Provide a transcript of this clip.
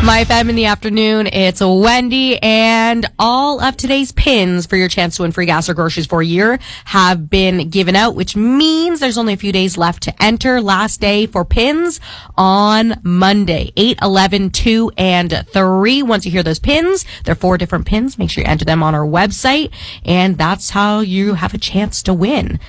My FM in the afternoon, it's Wendy, and all of today's pins for your chance to win free gas or groceries for a year have been given out, which means there's only a few days left to enter. Last day for pins on Monday, 8, 11, 2, and 3. Once you hear those pins, there are 4 different pins. Make sure you enter them on our website, and that's how you have a chance to win.